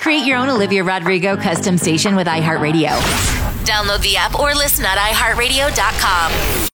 Create your own Olivia Rodrigo custom station with iHeartRadio. Download the app or listen at iHeartRadio.com.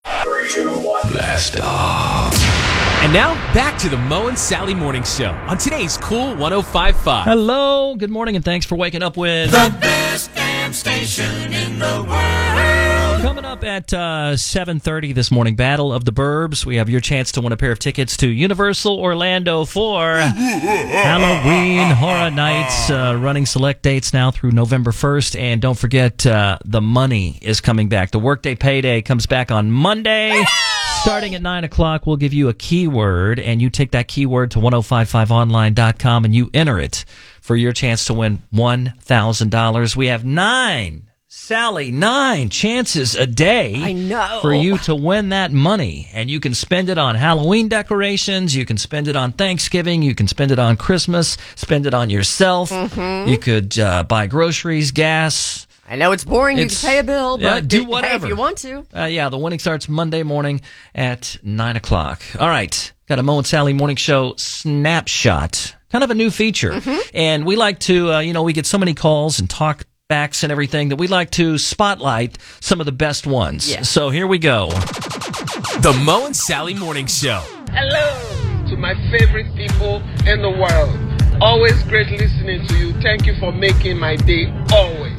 Blast off. And now, back to the Mo and Sally Morning Show on today's Cool 105.5. Hello, good morning, and thanks for waking up with the best damn station in the world. Coming up at 7:30 this morning, Battle of the Burbs. We have your chance to win a pair of tickets to Universal Orlando for Halloween Horror Nights, running select dates now through November 1st. And don't forget, the money is coming back. The Workday Payday comes back on Monday. Starting at 9 o'clock, we'll give you a keyword, and you take that keyword to 1055online.com, and you enter it for your chance to win $1,000. We have 9 chances a day. I know. For you to win that money. And you can spend it on Halloween decorations. You can spend it on Thanksgiving. You can spend it on Christmas. Spend it on yourself. You could buy groceries, gas. I know it's boring. You can pay a bill, but do whatever. If you want to. The winning starts Monday morning at 9 o'clock. All right. Got a Mo and Sally Morning Show Snapshot. Kind of a new feature. And we like to, we get so many calls and talk backs and everything that we like to spotlight some of the best ones. Yeah. So here we go. The Mo and Sally Morning Show. Hello to my favorite people in the world. Always great listening to you. Thank you for making my day always.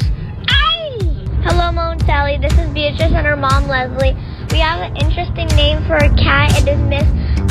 Hello, Mo and Sally. This is Beatrice and her mom, Leslie. We have an interesting name for a cat. It is Miss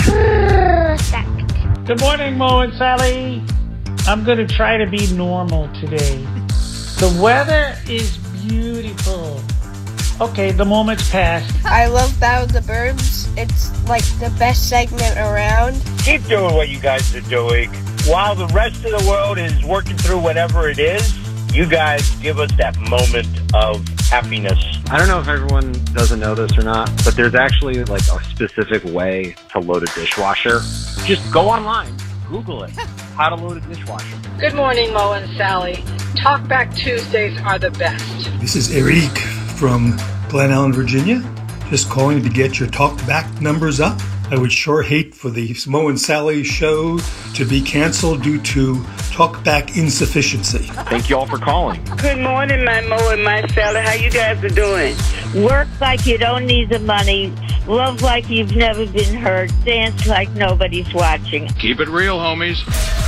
Perfect. Good morning, Mo and Sally. I'm going to try to be normal today. The weather is beautiful. Okay, the moment's passed. I love Battle of the Burbs. It's like the best segment around. Keep doing what you guys are doing. While the rest of the world is working through whatever it is, you guys give us that moment of happiness. I don't know if everyone doesn't know this or not, but there's actually like a specific way to load a dishwasher. Just go online, Google it, how to load a dishwasher. Good morning, Mo and Sally. Talkback Tuesdays are the best. This is Eric from Glen Ellen, Virginia. Just calling to get your talkback numbers up. I would sure hate for the Mo and Sally show to be canceled due to talkback insufficiency. Thank you all for calling. Good morning, my Mo and my Sally. How you guys are doing? Work like you don't need the money. Love like you've never been hurt. Dance like nobody's watching. Keep it real, homies.